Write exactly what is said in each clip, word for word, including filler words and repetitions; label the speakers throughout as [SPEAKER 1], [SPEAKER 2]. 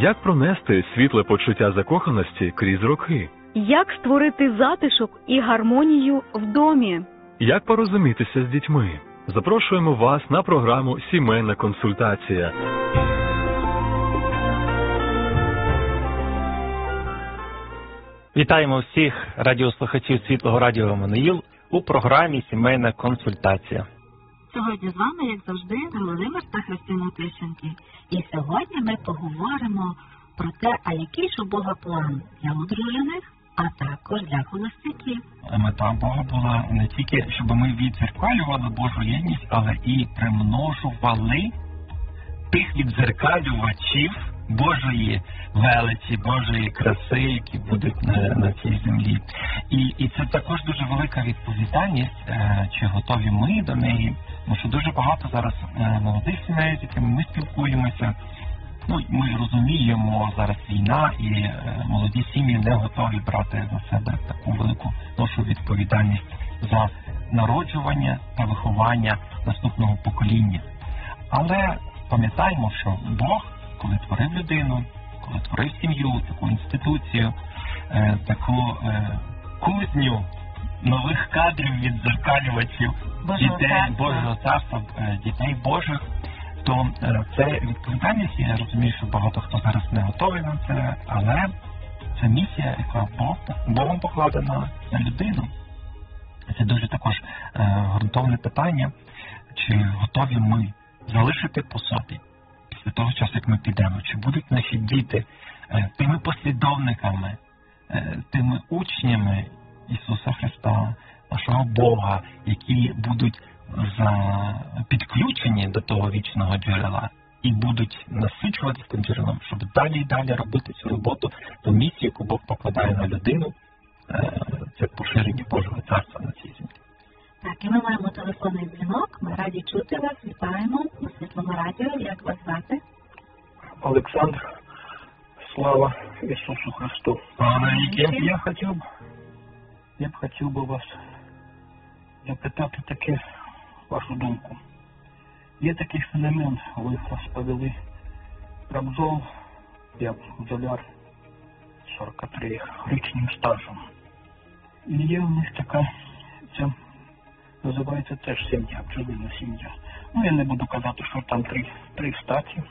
[SPEAKER 1] Як пронести світле почуття закоханості крізь роки?
[SPEAKER 2] Як створити затишок і гармонію в домі?
[SPEAKER 1] Як порозумітися з дітьми? Запрошуємо вас на програму «Сімейна консультація».
[SPEAKER 3] Вітаємо всіх радіослухачів Світлого радіо Романуїл у програмі «Сімейна консультація».
[SPEAKER 4] Сьогодні з вами, як завжди, Володимир та Христина Тищенки. І сьогодні ми поговоримо про те, а який ж у Бога план для одружених, а також для холостяків.
[SPEAKER 3] Мета Бога була не тільки, щоб ми віддзеркалювали Божу єдність, але і примножували тих віддзеркалювачів Божої величі, Божої краси, які будуть на, на цій землі. І, і це також дуже велика відповідальність, е, чи готові ми до неї. Тому що дуже багато зараз е, молодих сімей, з якими ми спілкуємося. Ну, ми розуміємо, зараз війна, і е, молоді сім'ї не готові брати за себе таку велику ношу відповідальність за народжування та виховання наступного покоління. Але пам'ятаємо, що Бог, коли творив людину, коли творив сім'ю, таку інституцію, е, таку е, кузню нових кадрів віддзеркалювачів дітей Божого царства, е, дітей Божих, то е, це відповідальність. Я розумію, що багато хто зараз не готовий на це, але це місія, яка Бог, Богом покладена на людину. Це дуже також е, ґрунтовне питання, чи готові ми залишити по собі після того часу, як ми підемо, чи будуть наші діти е, тими послідовниками, е, тими учнями Ісуса Христа, нашого Бога, які будуть за... підключені до того вічного джерела і будуть насичуватися тим джерелом, щоб далі і далі робити цю роботу, ту місію, яку Бог покладає на людину, е, це поширення Божого царства на цій землі.
[SPEAKER 4] Так, і ми маємо телефонний дзвінок, ми раді чути вас, вітаємо на Світлому радіо. Як вас звати?
[SPEAKER 5] Олександр. Слава Ісусу Христу. Я хотів, я б хотів би вас запитати таке, вашу думку. Є такий феномен, ви розповіли про бджол, я бджоляр сорок три річним стажем. І є у них така, це називається теж сім'я, бджолина сім'я. Ну, я не буду казати, що там три, три статі,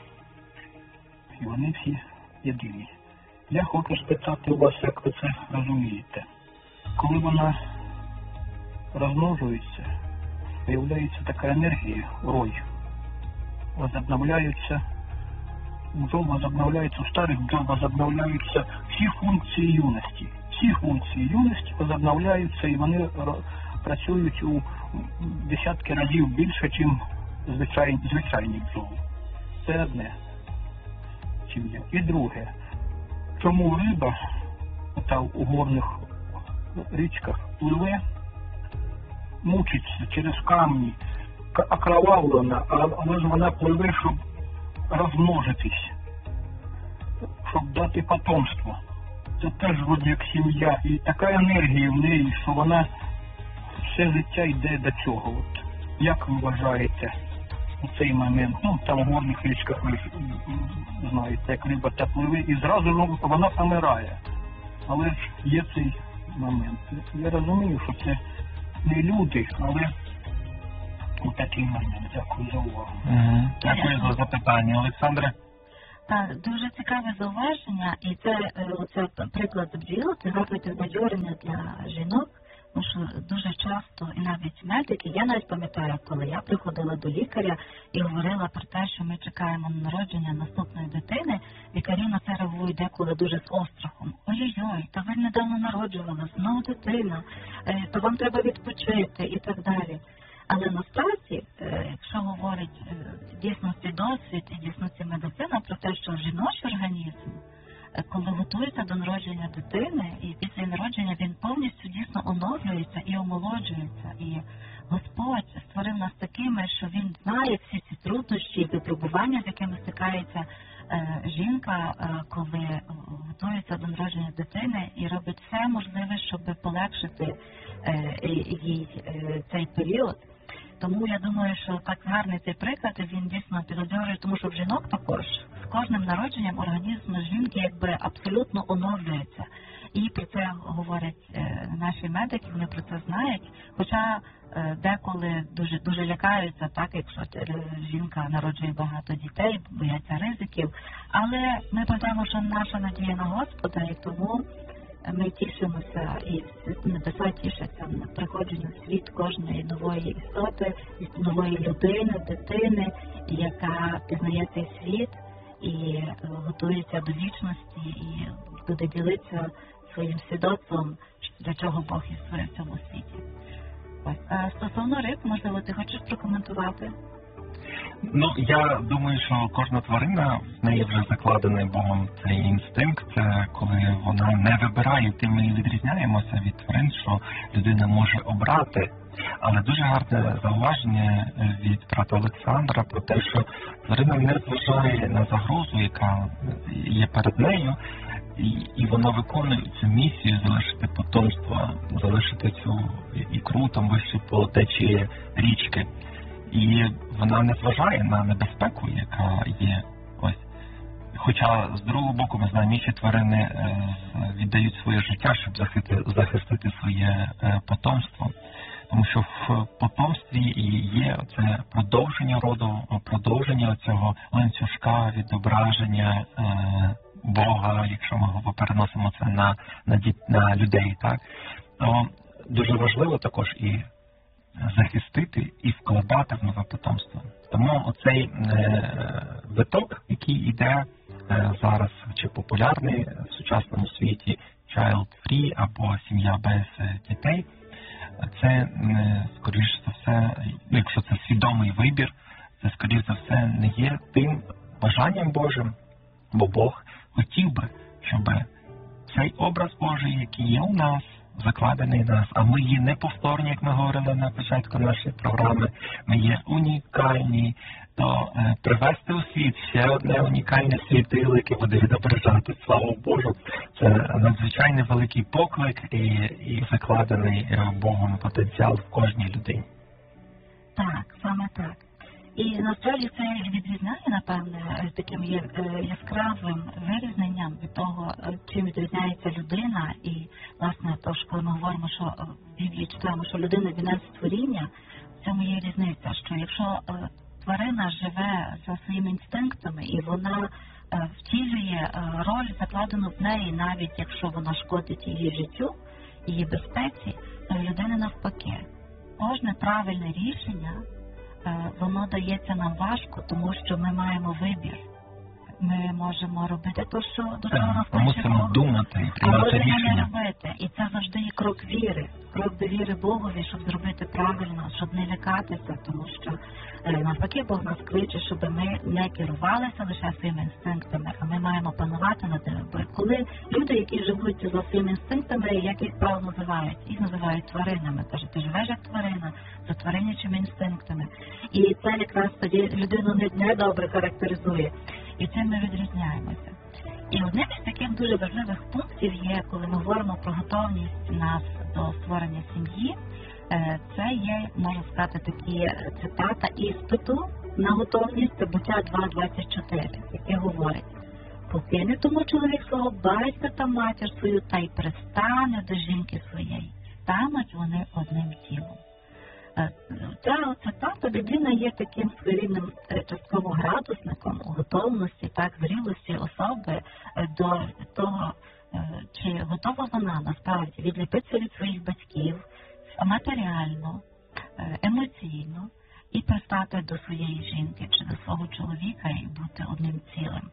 [SPEAKER 5] і вони всі єдині. Я хочу спитати у вас, як ви це розумієте. Коли вона розмножується, з'являється така енергія, рой, возобновляються, бджол возобновляються, у старих бджол возобновляються всі функції юності. Всі функції юності возобновляються, і вони працюють у десятки разів більше, ніж звичайні, звичайні бджоли. Це одне. І друге. Чому риба та у горних річках пливе, мучиться через камні, окровавлена, але ж вона пливе, щоб розмножитись, щоб дати потомство. Це теж вроді як сім'я. І така енергія в неї, що вона все життя йде до цього. От. Як ви вважаєте у цей момент? Ну, там в горних річках ви знаєте, як риба та пливе, і зразу вона помирає. Але ж є цей момент. Я розумію, що це не люди, але у такий момент. Дякую за увагу.
[SPEAKER 3] Mm-hmm. Дякую за запитання, Олександре.
[SPEAKER 4] Так, дуже цікаве зауваження, і це оце приклад бджіл, це заклик збадьорення для жінок, тому що дуже часто, і навіть медики, я навіть пам'ятаю, коли я приходила до лікаря і говорила про те, що ми чекаємо на народження наступної дитини, лікарі на це реагують деколи дуже з острахом. Ой-ой-ой, та ви недавно народжували, знову дитина, то вам треба відпочити і так далі. Але насправді, якщо говорить дійсності досвід і дійсності медицина про те, що жіночий організм, коли готується до народження дитини, і після народження він повністю дійсно оновлюється і омолоджується. І Господь створив нас такими, що Він знає всі ці труднощі, випробування, з якими стикається е, жінка, е, коли готується до народження дитини, і робить все можливе, щоб полегшити е, їй е, цей період. Тому я думаю, що так гарний цей приклад, він дійсно підбадьорює, тому що в жінок також кожним народженням організм жінки якби абсолютно оновлюється. І про це говорять е, наші медики, вони про це знають. Хоча е, деколи дуже дуже лякаються, так, якщо жінка народжує багато дітей, бояться ризиків. Але ми пам'ятаємо, що наша надія на Господа, і тому ми тішимося, і небеса тішаться на приходження в світ кожної нової істоти, нової людини, дитини, яка пізнає цей світ і готується до вічності, і буде ділитися своїм свідоцтвом, для чого Бог і створив в цьому світі. Ось. А стосовно риб, можливо, ти хочеш прокоментувати?
[SPEAKER 3] Ну, я думаю, що кожна тварина, в неї вже закладений Богом цей інстинкт, це коли вона не вибирає, тим ми відрізняємося від тварин, що людина може обрати. Але дуже гарне зауваження від брата Олександра про те, що тварина не зважає на загрозу, яка є перед нею, і, і вона виконує цю місію залишити потомство, залишити цю ікру там вище по течії річки. І вона не зважає на небезпеку, яка є. Ось. Хоча, з другого боку, ми знаємо, інші тварини е, віддають своє життя, щоб захистити, захистити своє е, потомство. Тому що в потомстві і є це продовження роду, продовження цього ланцюжка, відображення е, Бога, якщо ми переносимо це на, на, на людей. Так? То дуже важливо також і захистити і вкладати в нове потомство. Тому оцей е, виток, який йде е, зараз, чи популярний в сучасному світі, child-free або сім'я без дітей, це, е, скоріш за все, якщо це свідомий вибір, це, скоріш за все, не є тим бажанням Божим, бо Бог хотів би, щоб цей образ Божий, який є у нас, закладений в нас, а ми є неповторні, як ми говорили на початку нашої програми, ми є унікальні, то е, привести у світ ще одне унікальне світило, яке буде відображати славу Божу, це надзвичайно великий поклик і, і закладений Богом потенціал в кожній людині.
[SPEAKER 4] Так, саме так. І насправді це відрізняє, напевне, таким є яскравим вирізненням від того, чим відрізняється людина. І, власне, то, що коли ми говоримо, що в Біблії читаємо, що людина – вінець створіння, в цьому є різниця, що якщо тварина живе за своїми інстинктами і вона втілює роль, закладену в неї, навіть якщо вона шкодить її життю, її безпеці, то в людини навпаки. Кожне правильне рішення воно дається нам важко, тому що ми маємо вибір. Ми можемо робити те, що до чого нас
[SPEAKER 3] хоче Бог. Ми мусимо думати і приймати рішення.
[SPEAKER 4] Робити. І це завжди є крок віри. Крок довіри Богові, щоб зробити правильно, щоб не лякатися, тому що навпаки Бог нас кличе, щоб ми не керувалися лише своїми інстинктами, а ми маємо панувати над ними. Бо коли люди, які живуть за своїми інстинктами, як їх правильно називають? Їх називають тваринами. Кажуть, ти живеш як тварина, за тваринячими інстинктами. І це якраз тоді людину недобре характеризує. І цим ми відрізняємося. І одним із таких дуже важливих пунктів є, коли ми говоримо про готовність нас до створення сім'ї, це є, можна сказати, такі цитата іспиту на готовність, це Буття два двадцять чотири, яке говорить: покине тому чоловік свого батька та матір свою, та й пристане до жінки своєї, стануть вони одним тілом. Ця цитата біблійна є таким своєрідним частково градусником готовності, так, зрілості особи до того, чи готова вона насправді відліпитися від своїх батьків матеріально, емоційно і пристати до своєї жінки чи до свого чоловіка і бути одним цілим.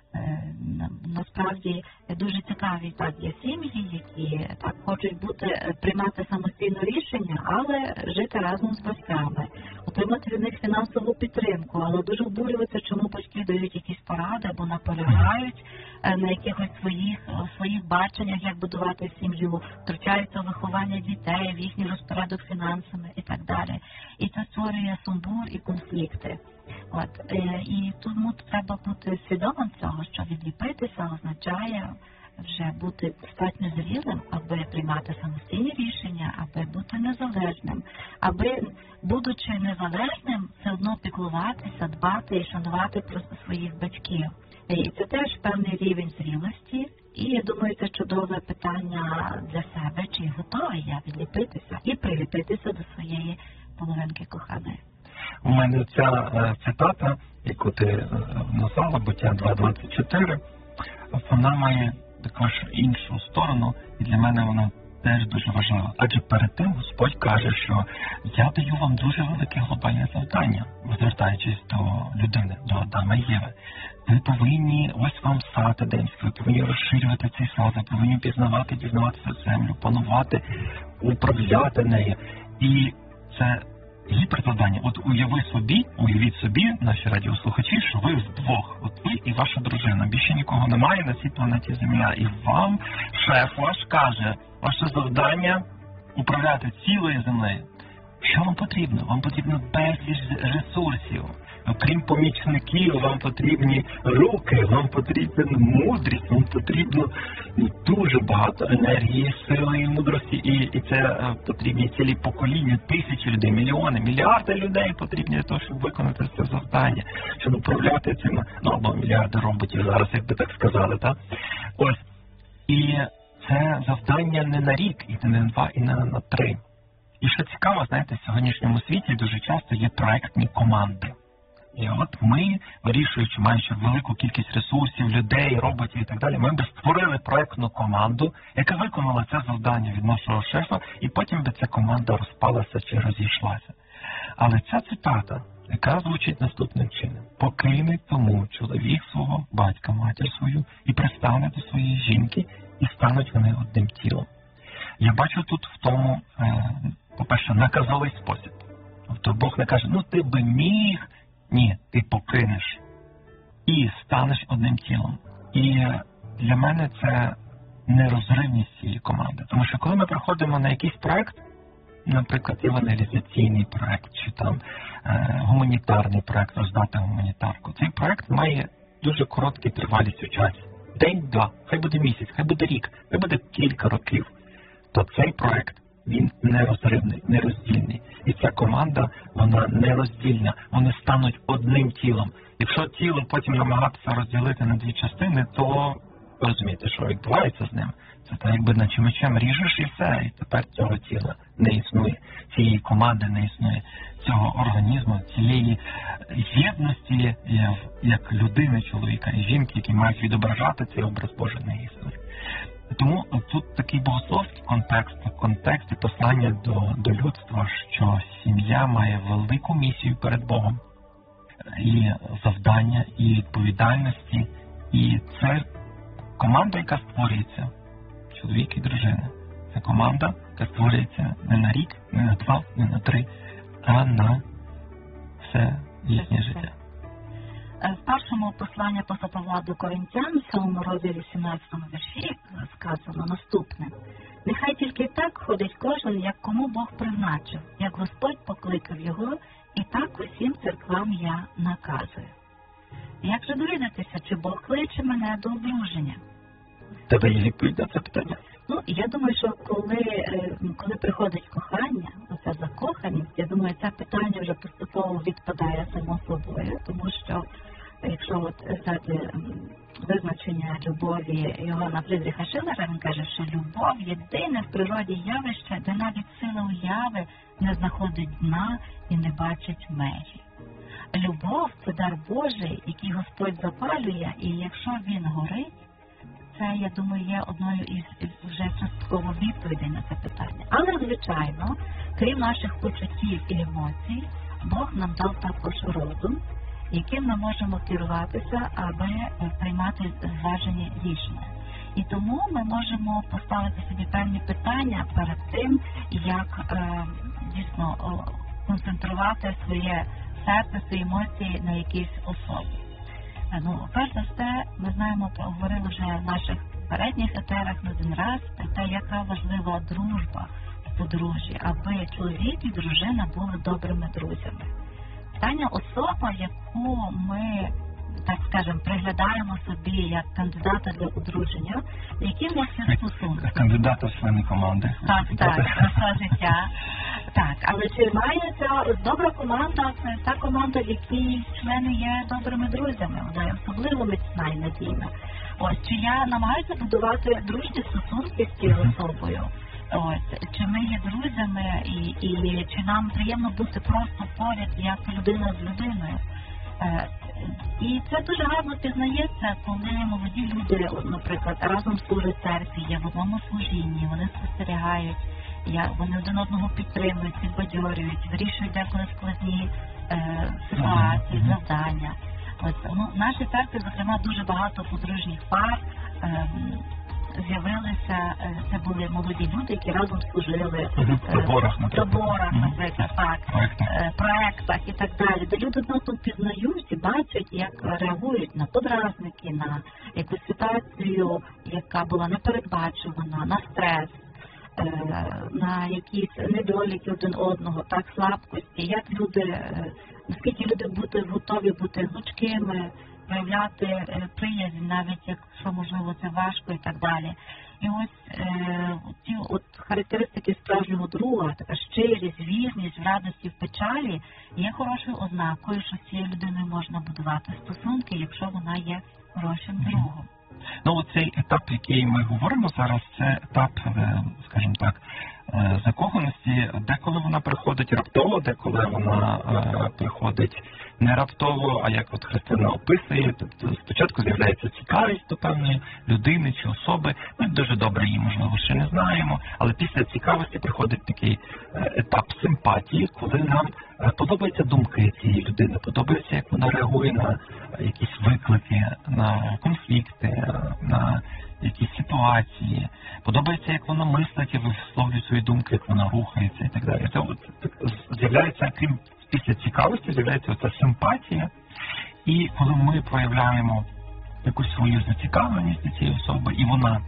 [SPEAKER 4] Насправді дуже цікаві так є сім'ї, які так хочуть бути приймати самостійно рішення, але жити разом з батьками, отримати від них фінансову підтримку, але дуже обурюються, чому батьки дають якісь поради або наполягають на якихось своїх своїх баченнях, як будувати сім'ю, втручаються у виховання дітей, в їхній розпорядок фінансами і так далі. І це створює сумбур і конфлікти. От, і тому треба бути свідомим цього, що відліпитися означає вже бути достатньо зрілим, аби приймати самостійні рішення, аби бути незалежним, аби, будучи незалежним, все одно піклуватися, дбати і шанувати про своїх батьків. І це теж певний рівень зрілості. І я думаю, це чудове питання для себе, чи готовий я відліпитися і приліпитися до своєї половинки коханої.
[SPEAKER 3] У мене ця е, цитата, яку ти е, назвала, Буття два двадцять чотири, вона має також іншу сторону, і для мене вона теж дуже важлива. Адже перед тим Господь каже, що я даю вам дуже велике глобальне завдання, звертаючись до людини, до Адама і Єви. Ви повинні, ось вам сад Едемський, ви повинні розширювати цей сад, ви повинні пізнавати, дізнаватися землю, панувати, управляти нею. І це гіперзавдання. От уяви собі, уявіть собі, наші радіослухачі, що ви вдвох, от ви і ваша дружина. Більше нікого немає на цій планеті Земля. І вам шеф ваш каже, ваше завдання управляти цілою землею. Що вам потрібно? Вам потрібно безліч ресурсів. Окрім помічників, вам потрібні руки, вам потрібна мудрість, вам потрібно дуже багато енергії, сили і мудрості. І, і це е, потрібні цілі покоління, тисячі людей, мільйони, мільярди людей потрібні для того, щоб виконати це завдання, щоб управляти цим, ну, або мільярди роботів зараз, як би так сказали, так? Ось. І це завдання не на рік, і не на два, і не на три. І що цікаво, знаєте, в сьогоднішньому світі дуже часто є проектні команди. І от ми, вирішуючи, маючи велику кількість ресурсів, людей, роботів і так далі, ми б створили проектну команду, яка виконала це завдання від нашого шефа, і потім би ця команда розпалася чи розійшлася. Але ця цитата, яка звучить наступним чином: «Покине тому чоловік свого батька, матір свою, і пристане до своєї жінки, і стануть вони одним тілом». Я бачу тут в тому, по-перше, наказовий спосіб. Тобто Бог не каже, ну ти би міг. Ні, ти покинеш і станеш одним тілом. І для мене це нерозривність цієї команди. Тому що коли ми приходимо на якийсь проект, наприклад, евангелізаційний проект, чи там е, гуманітарний проект, роздати гуманітарку, цей проект має дуже короткий тривалість у часі. День-два, хай буде місяць, хай буде рік, хай буде кілька років. То цей проект, він нерозривний, нероздільний. І ця команда, вона нероздільна. Вони стануть одним тілом. Якщо тіло потім намагатися розділити на дві частини, то розумієте, що відбувається з ним. Це так, якби наче мечем ріжеш і все. І тепер цього тіла не існує. Цієї команди не існує. Цього організму, цієї єдності, як людини, чоловіка і жінки, які мають відображати цей образ Божий, не існує. Тому тут такий богословський контекст, контекст і послання до, до людства, що сім'я має велику місію перед Богом, і завдання, і відповідальності, і це команда, яка створюється, чоловік і дружина. Це команда, яка створюється не на рік, не на два, не на три, а на все їхнє життя.
[SPEAKER 4] В першому посланні апостола Павла до Коринтян, в сьомому розділі сімнадцятому вірші, сказано наступне: «Нехай тільки так ходить кожен, як кому Бог призначив, як Господь покликав його, і так усім церквам я наказую». Як же довідатися, чи Бог кличе мене до одруження?
[SPEAKER 3] Тебе є відповідь на це питання?
[SPEAKER 4] Ну, я думаю, що коли, коли приходить кохання, оця закоханість, я думаю, це питання вже поступово відпадає само собою, тому що якщо от взяти визначення любові Йоганна Фрідріха Шиллера, він каже, що любов єдине в природі явище, де навіть сила уяви не знаходить дна і не бачить межі. Любов – це дар Божий, який Господь запалює, і якщо він горить, це, я думаю, є одною із, із вже частково відповідей на це питання. Але, звичайно, крім наших почуттів і емоцій, Бог нам дав також розум, яким ми можемо керуватися, аби приймати зважені рішення. І тому ми можемо поставити собі певні питання перед тим, як е, дійсно о, концентрувати своє серце, свої емоції на якійсь особі. Ну, перш за все, ми знаємо, поговорили вже в наших передніх етерах не один раз про те, яка важлива дружба в подружжі, аби чоловік і дружина були добрими друзями. Остання особа, яку ми так скажемо, приглядаємо собі як кандидата для одруження, які в нас є стосунки.
[SPEAKER 3] Кандидата в члени команди.
[SPEAKER 4] Так, так, краса життя. Так, але чи має ця добра команда, це та команда, в якій члени є добрими друзями, вона є особливо міцна і надійна. Ось, чи я намагаюся будувати дружні стосунки з цією особою? Ось, чи ми є друзями, і, і чи нам приємно бути просто поряд, як людина з людиною. Е, і це дуже гарно пізнається, коли молоді люди, наприклад, разом служать церкві, є в одному служінні, вони спостерігають, я, вони один одного підтримують, підбадьорюють, вирішують деколи складні е, ситуації, завдання. Ось, ну, в нашій церкві, зокрема, дуже багато подружніх пар е, з'явилися, е, це були молоді люди, які разом служили
[SPEAKER 3] в таборах,
[SPEAKER 4] в таборах, наприклад, так, е, проектах і так далі, де люди одного пізнають і бачать, як реагують на подразники, на якусь ситуацію, яка була непередбачувана, на стрес, на якісь недоліки один одного, так, слабкості, як люди, наскільки люди бути готові бути гнучкими, проявляти приязнь, навіть якщо, можливо, це важко і так далі. І ось е, ті от характеристики справжнього друга, така щирість, вірність в радості, в печалі, є хорошою ознакою, що з цією людиною можна будувати стосунки, якщо вона є хорошим другом.
[SPEAKER 3] Ну, цей етап, який ми говоримо зараз, це етап, скажімо так, закоханості. Деколи вона приходить раптово, деколи вона е, приходить не раптово, а як от Христина описує, тобто спочатку з'являється цікавість до певної людини чи особи. Ми дуже добре її, можливо, ще не знаємо, але після цікавості приходить такий етап симпатії, коли нам подобаються думки цієї людини, подобається, як вона реагує на якісь виклики, на конфлікти, на якісь ситуації, подобається, як вона мислить і висловлює свої думки, як вона рухається і так далі. Це от, з'являється, крім після цікавості, з'являється оця симпатія, і коли ми проявляємо якусь свою зацікавленість до цієї особи, і вона,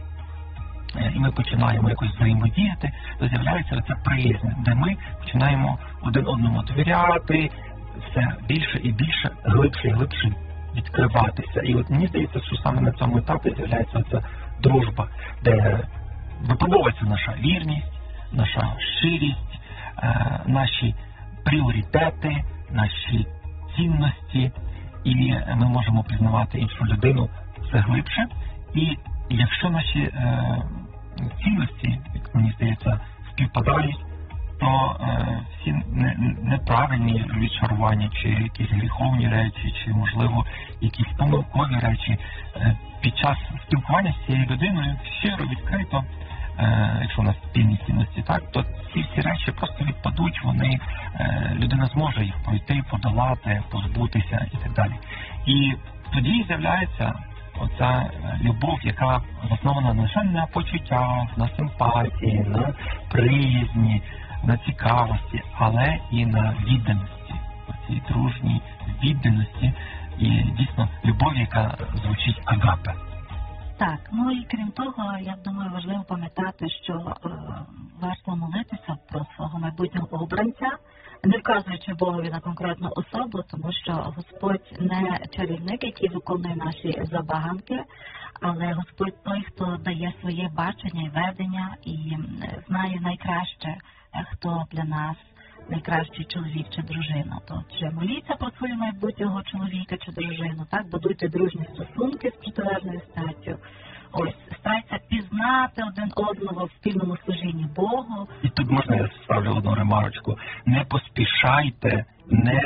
[SPEAKER 3] і ми починаємо якось взаємодіяти, то з'являється оця приязнь, де ми починаємо один одному довіряти, все більше і більше, глибше і глибше відкриватися. І от мені здається, що саме на цьому етапі з'являється ця дружба, де випробовується наша вірність, наша щирість, е, наші пріоритети, наші цінності, і ми можемо пізнавати іншу людину все глибше. І якщо наші е, цінності, як мені здається, співпадають, то е, всі не, неправильні відчарування, чи якісь гріховні речі, чи, можливо, якісь помилкові речі, е, під час спілкування з цією людиною щиро, відкрито, е, якщо у нас спільні цінності, так, то ці всі речі просто відпадуть, вони, е, людина зможе їх пройти, подолати, позбутися і так далі. І тоді з'являється оця любов, яка заснована не лише на почуттях, на симпатії, на приязні, на цікавості, але і на відданості, цій дружній відданості і дійсно любов, яка звучить агапе.
[SPEAKER 4] Так, ну і крім того, я думаю, важливо пам'ятати, що е, варто молитися про свого майбутнього обранця, не вказуючи Богові на конкретну особу, тому що Господь не чарівник, який виконує наші забаганки, але Господь той, хто дає своє бачення і ведення і знає найкраще, хто для нас найкращий чоловік чи дружина. Отже, моліться про свого майбутнього чоловіка чи дружину, так, будуйте дружні стосунки з протилежною статтю. Ось, старайтеся пізнати один одного в спільному служінні Богу.
[SPEAKER 3] І тут можна я ставлю одну ремарочку. Не поспішайте, не,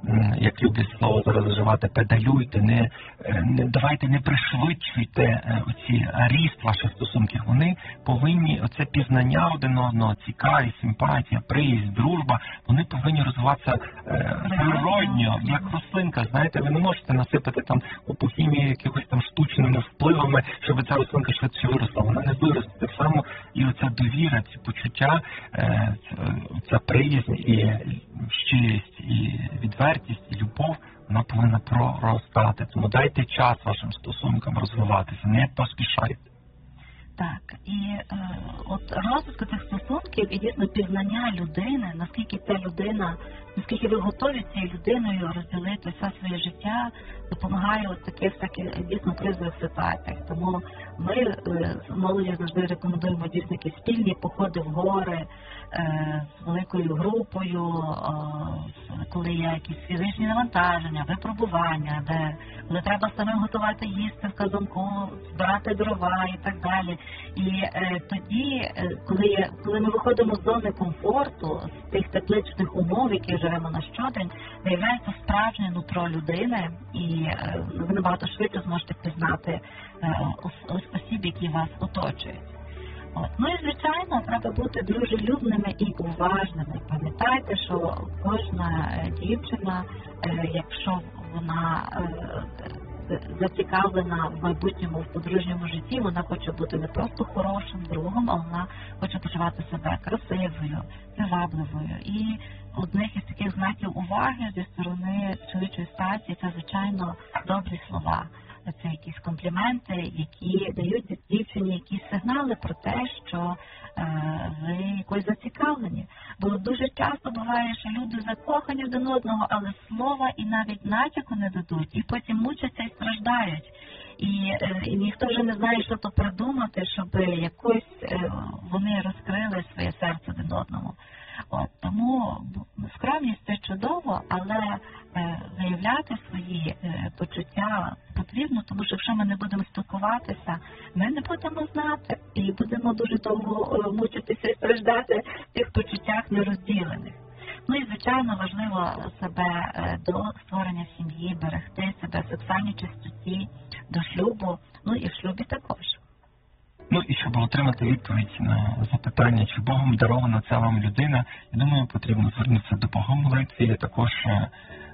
[SPEAKER 3] як люблять слово зараз вживати, педалюйте, не, не давайте, не пришвидшуйте оці ріст ваших стосунків. Вони повинні, оце пізнання один одного, цікавість, симпатія, приязнь, дружба, вони повинні розвиватися е, природньо, як рослинка. Знаєте, ви не можете насипати там по хімії якихось там штучними впливами, щоб ця рослинка швидше виросла. Вона не виросте. Так само і оця довіра, ці почуття, е, ця приязнь і щирість, і відвертість, і любов, вона повинна проростати. Тому дайте час вашим стосункам розвиватися, не поспішайте.
[SPEAKER 4] Так, і е, от розвитку цих стосунків і дійсно пізнання людини, наскільки ця людина, наскільки ви готові з цією людиною розділити все своє життя, допомагає от таких всяких дійсно кризових ситуаціях. Тому ми е, з молоді завжди рекомендуємо дійсно якісь спільні походи в гори е, з великою групою, е, коли є якісь фізичні навантаження, випробування, де коли треба самим готувати їсти в казанку, збирати дрова і так далі. І е, тоді, е, коли, є, коли ми виходимо з зони комфорту, з тих тепличних умов, які живемо на щодень, виявляється справжнє нутро людини, і е, ви набагато швидше зможете пізнати е, ос, осіб, які вас оточують. От. Ну і, звичайно, треба бути дружелюбними і уважними. Пам'ятайте, що кожна дівчина, е, якщо вона е, зацікавлена в майбутньому, в подружньому житті, вона хоче бути не просто хорошим другом, а вона хоче почувати себе красивою, привабливою. І одних із таких знаків уваги зі сторони чоловічої статі – це, звичайно, добрі слова. Це якісь компліменти, які дають дівчині якісь сигнали про те, що е, ви якось зацікавлені. Бо дуже часто буває, що люди закохані один одного, але слова і навіть натяку не дадуть, і потім мучаться і страждають. І, е, і ніхто вже не знає, що то придумати, щоб якось е, вони розкрили своє серце один одному. От, тому скромність – це чудово, але е, заявляти свої е, почуття потрібно, тому що якщо ми не будемо спілкуватися, ми не будемо знати і будемо дуже довго е, мучитися і страждати в тих почуттях нерозділених. Ну і, звичайно, важливо себе е, до створення сім'ї, берегти себе в сексуальній чистоті, до шлюбу, ну і в шлюбі також.
[SPEAKER 3] Ну і щоб отримати відповідь на запитання, чи Богом дарована ця вам людина, я думаю, потрібно звернутися до Бога в молитві, і також е,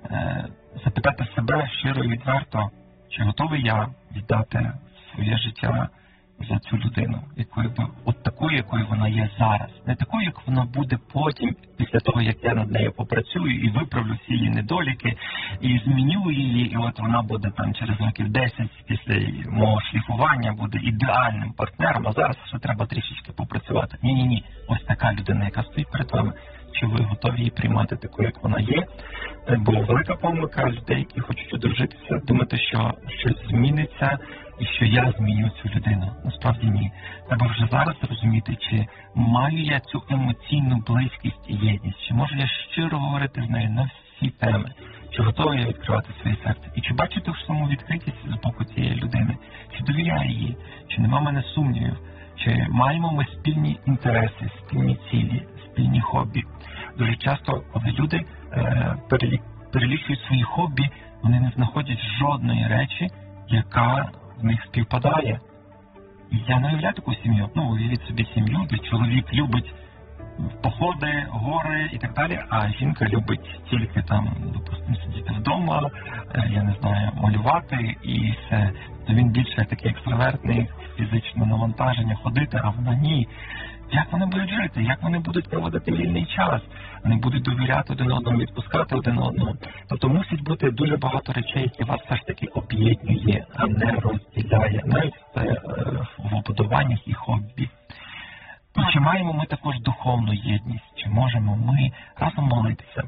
[SPEAKER 3] запитати себе щиро і відверто, чи готовий я віддати своє життя за цю людину, якою би, от такою, якою вона є зараз. Не такою, як вона буде потім, після того, як я над нею попрацюю і виправлю всі її недоліки, і зміню її, і от вона буде там через років десять після мого шліфування буде ідеальним партнером, а зараз ще треба трішечки попрацювати. Ні-ні-ні, ось така людина, яка стоїть перед вами, чи ви готові її приймати такою, як вона є. Бо велика помилка людей, які хочуть одружитися, думати, що щось зміниться і що я зміню цю людину. Насправді ні. Треба вже зараз розуміти, чи маю я цю емоційну близькість і єдність, чи можу я щиро говорити з нею на всі теми, чи готовий я відкривати своє серце, і чи бачити в саму відкритість з боку цієї людини, чи довіряю їй, чи нема в мене сумнівів, чи маємо ми спільні інтереси, спільні цілі, спільні хобі. Дуже часто, коли люди е, перелічують свої хобі, вони не знаходять жодної речі, яка в них співпадає. І я не уявляю таку сім'ю. Ну, уявіть собі сім'ю, де чоловік любить походи, гори і так далі, а жінка любить тільки там, допустимо, сидіти вдома, е, я не знаю, малювати і все. То він більше такий екстравертний, фізичне навантаження, ходити, а вона ні. Як вони будуть жити? Як вони будуть проводити вільний час? Вони будуть довіряти один одному, відпускати один одного. Тобто мусить бути дуже багато речей, які вас все ж таки об'єднує, а не розділяє. Навіть це е, в обудуваннях і хобі. І чи маємо ми також духовну єдність? Чи можемо ми разом молитися?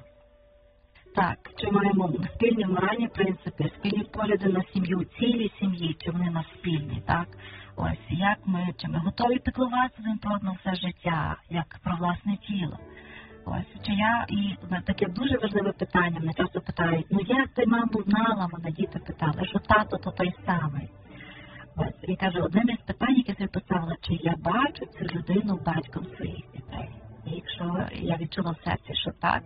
[SPEAKER 4] Так, чи маємо спільні моральні принципи, спільні погляди на сім'ю, цілі сім'ї, чи вони нас спільні, так? Ось, як ми, чи ми готові піклуватися один про одного все життя, як про власне тіло. Ось, чи я, і таке дуже важливе питання, мене часто питають, ну як ти, маму, знала, мене діти питали, що тато то той самий. Ось, і каже, одним із питань, яке я поставила, чи я бачу цю людину батьком своїх дітей. І якщо я відчула в серці, що так,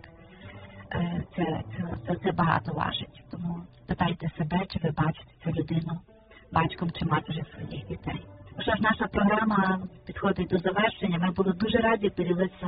[SPEAKER 4] це, це, це, це багато важить. Тому питайте себе, чи ви бачите цю людину батьком чи матір'ю своїх дітей. Що ж, наша програма підходить до завершення. Ми були дуже раді поділитися